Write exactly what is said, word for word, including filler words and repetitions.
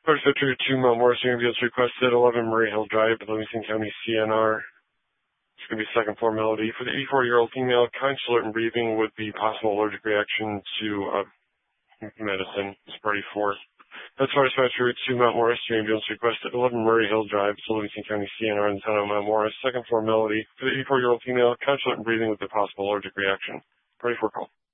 First Victor to Mount Morris ambulance requested, eleven Murray Hill Drive, Livingston County C N R. It's going to be second floor Melody. For the eighty-four-year-old female, consulate and breathing with the possible allergic reaction to uh, medicine. It's party four. That's far dispatcher to Mount Morris. Your ambulance requested, eleven Murray Hill Drive, Livingston County C N R in the town of Mount Morris. Second floor Melody. For the eighty-four-year-old female, consulate and breathing with the possible allergic reaction. Party four call.